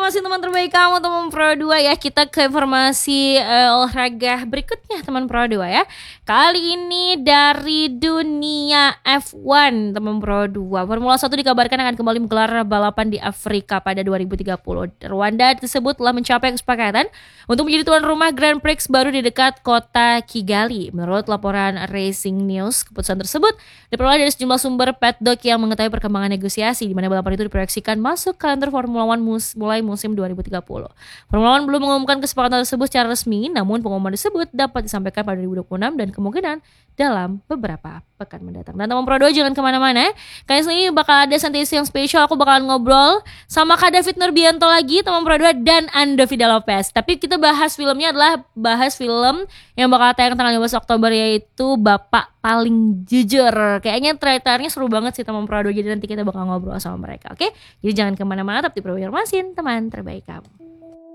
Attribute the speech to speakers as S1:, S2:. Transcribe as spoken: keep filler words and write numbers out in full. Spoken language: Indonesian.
S1: masih teman terbaik kamu, teman Pro dua ya. Kita ke informasi uh, olahraga berikutnya teman Pro dua ya. Kali ini dari dunia F satu teman Pro dua. Formula satu dikabarkan akan kembali menggelar balapan di Afrika pada dua ribu tiga puluh. Rwanda tersebut telah mencapai kesepakatan untuk menjadi tuan rumah Grand Prix baru di dekat kota Kigali. Menurut laporan Racing News, keputusan tersebut diperoleh dari sejumlah sumber paddock yang mengetahui perkembangan negosiasi di mana balapan itu diproyeksikan masuk kalender Formula One mus- mulai musim dua ribu tiga puluh. Formula One belum mengumumkan kesepakatan tersebut secara resmi, namun pengumuman tersebut dapat disampaikan pada dua ribu dua puluh enam dan kemungkinan dalam beberapa pekan mendatang. Dan teman Pro dua jangan kemana-mana, kali ini bakal ada santai yang spesial. Aku bakalan ngobrol sama Kak David Nurbianto lagi, teman Pro dua, dan Ando Vida Lopez. Tapi kita bahas filmnya adalah bahas film yang bakal tayang tanggal lima belas Oktober, yaitu Bapak Paling Jujur. Kayaknya trailernya seru banget sih teman Pro dua, jadi nanti kita bakal ngobrol sama mereka, oke? Jadi jangan kemana-mana, tapi di Pro Masin, teman terbaik kamu.